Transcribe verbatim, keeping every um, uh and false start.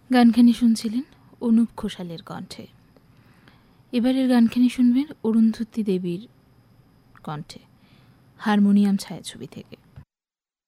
গানখানি শুনছিলেন অনুপ ঘোষালের কণ্ঠে। এবারের গানখানি শুনবেন অরুন্ধতী দেবীর কণ্ঠে, হারমোনিয়াম ছায়াছবি থেকে।